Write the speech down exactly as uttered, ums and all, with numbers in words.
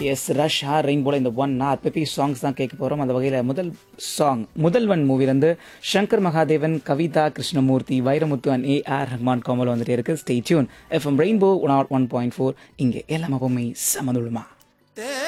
S rush R rain போல இந்த one R peppy songs தான் கேட்க போகிறோம். அந்த வகையில் முதல் song Mudhalvan மூவிலேருந்து Shankar Mahadevan, Kavitha Krishnamurthy, Vairamuthu and A R Rahman காமல் வந்துட்டே இருக்கு. Stay tune. FM rainbow one one point four. இங்கே எல்லாமே சமதுளுமா.